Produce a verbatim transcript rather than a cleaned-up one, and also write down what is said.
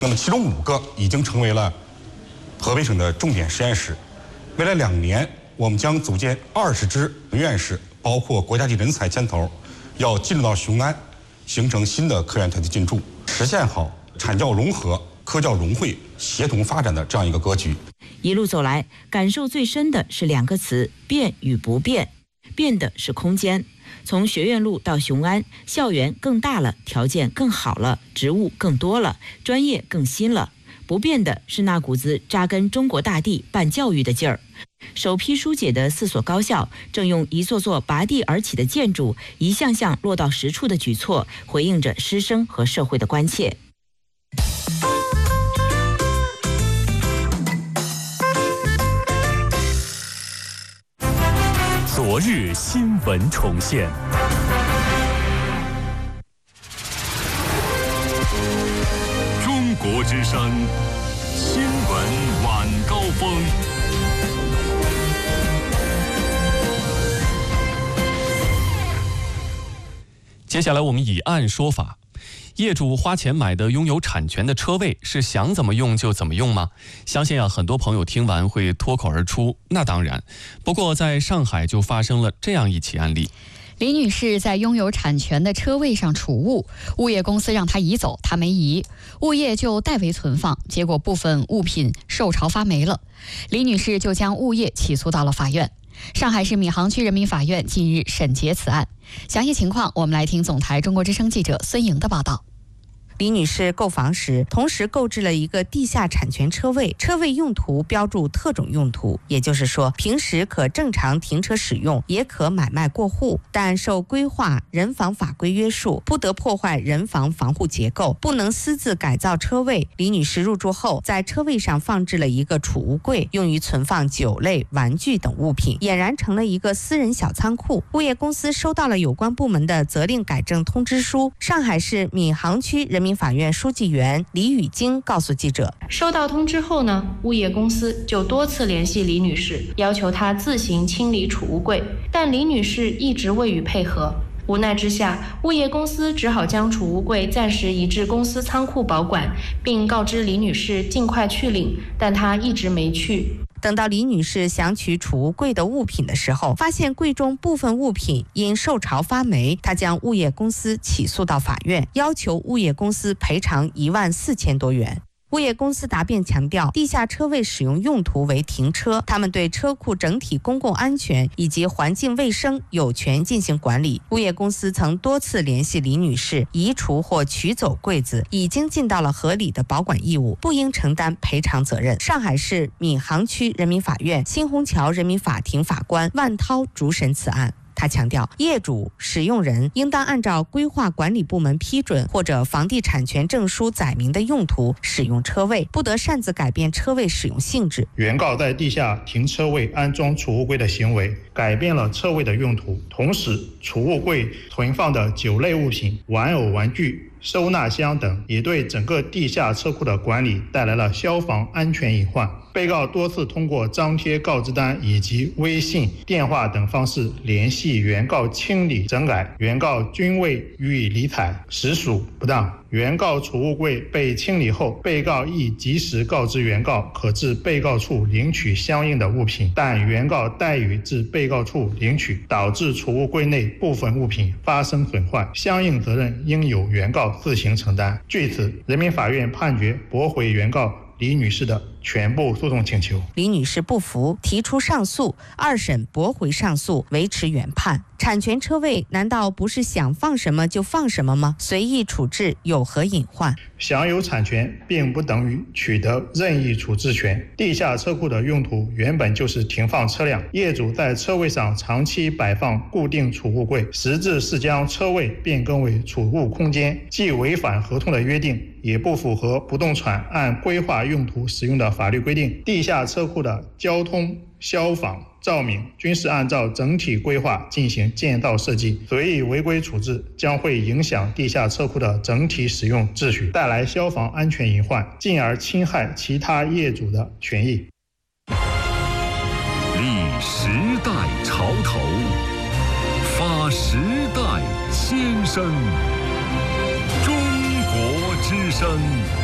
那么其中五个已经成为了河北省的重点实验室。未来两年，我们将组建二十支院士，包括国家级人才牵头，要进入到雄安，形成新的科研团队进驻，实现好产教融合、科教融汇、协同发展的这样一个格局。 一路走来，感受最深的是两个词：变与不变。变的是空间，从学院路到雄安，校园更大了，条件更好了，职务更多了，专业更新了。不变的是那股子扎根中国大地办教育的劲儿。首批疏解的四所高校，正用一座座拔地而起的建筑，一项项落到实处的举措，回应着师生和社会的关切。 昨日新闻重现。中国之声新闻晚高峰。接下来我们以案说法。业主花钱买的拥有产权的车位，是想怎么用就怎么用吗？相信啊，很多朋友听完会脱口而出，那当然。不过在上海就发生了这样一起案例。 李女士在拥有产权的车位上储物，物业公司让她移走，她没移，物业就代为存放，结果部分物品受潮发霉了。李女士就将物业起诉到了法院。上海市闵行区人民法院近日审结此案，详细情况我们来听总台中国之声记者孙莹的报道。 李女士购房时，同时购置了一个地下产权车位，车位用途标注特种用途，也就是说，平时可正常停车使用，也可买卖过户，但受规划人防法规约束，不得破坏人防防护结构，不能私自改造车位。李女士入住后，在车位上放置了一个储物柜，用于存放酒类、玩具等物品，俨然成了一个私人小仓库。物业公司收到了有关部门的责令改正通知书。上海市闵行区人民法院书记员李雨晶告诉记者， 收到通知后呢，物业公司就多次联系李女士，要求她自行清理储物柜，但李女士一直未予配合。无奈之下，物业公司只好将储物柜暂时移至公司仓库保管，并告知李女士尽快去领，但她一直没去。 等到李女士想取储物柜的物品的时候，发现柜中部分物品因受潮发霉，她将物业公司起诉到法院，要求物业公司赔偿一万四千多元。物业公司答辩强调，地下车位使用用途为停车，他们对车库整体公共安全以及环境卫生有权进行管理。物业公司曾多次联系李女士移除或取走柜子，已经尽到了合理的保管义务，不应承担赔偿责任。上海市闵行区人民法院新虹桥人民法庭法官万涛主审此案。他强调，业主、使用人应当按照规划管理部门批准或者房地产权证书载明的用途使用车位，不得擅自改变车位使用性质。 原告在地下停车位安装储物柜的行为，改变了车位的用途，同时储物柜存放的酒类物品、玩偶、玩具、收纳箱等，也对整个地下车库的管理带来了消防安全隐患。被告多次通过张贴告知单以及微信、电话等方式联系原告清理整改，原告均未予以理睬，实属不当。原告储物柜被清理后，被告亦及时告知原告可至被告处领取相应的物品，但原告怠于至被告处领取，导致储物柜内部分物品发生损坏，相应责任应由原告自行承担。据此，人民法院判决驳回原告李女士的全部诉讼请求。 李女士不服，提出上诉，二审驳回上诉，维持原判。产权车位难道不是想放什么就放什么吗？随意处置有何隐患？ 享有产权并不等于取得任意处置权。地下车库的用途原本就是停放车辆，业主在车位上长期摆放固定储物柜，实质是将车位变更为储物空间，既违反合同的约定，也不符合不动产按规划用途使用的法律规定。地下车库的交通、消防、照明均是按照整体规划进行建造设计，随意违规处置将会影响地下车库的整体使用秩序，带来消防安全隐患，进而侵害其他业主的权益。 立时代潮头，发时代先声，中国之声。